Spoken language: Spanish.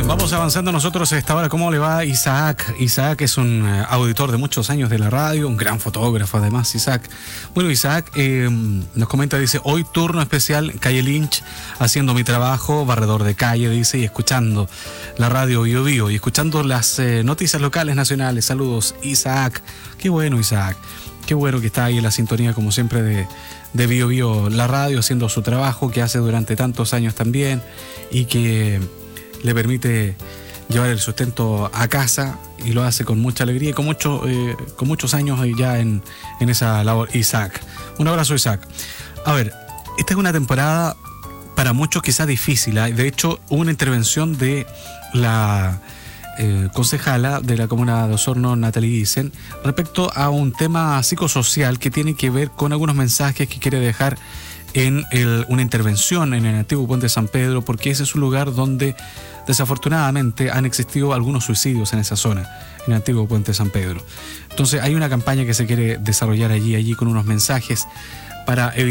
Vamos avanzando nosotros a esta hora. ¿Cómo le va Isaac? Isaac es un auditor de muchos años de la radio, un gran fotógrafo además, Isaac. Bueno, Isaac nos comenta, dice, hoy turno especial, calle Lynch, haciendo mi trabajo, barredor de calle, dice, y escuchando la radio Bio Bio y escuchando las noticias locales nacionales. Saludos, Isaac. Qué bueno, Isaac. Qué bueno que está ahí en la sintonía, como siempre, de Bio Bio, la radio, haciendo su trabajo que hace durante tantos años también y que le permite llevar el sustento a casa y lo hace con mucha alegría y con muchos años ya en esa labor. Isaac, un abrazo, Isaac. A ver, esta es una temporada para muchos quizás difícil, ¿eh? De hecho, hubo una intervención de la concejala de la comuna de Osorno, Natalie Dicen, respecto a un tema psicosocial que tiene que ver con algunos mensajes que quiere dejar en una intervención en el antiguo puente San Pedro, porque ese es un lugar donde desafortunadamente han existido algunos suicidios en esa zona, en el antiguo puente San Pedro. Entonces hay una campaña que se quiere desarrollar allí con unos mensajes para evitar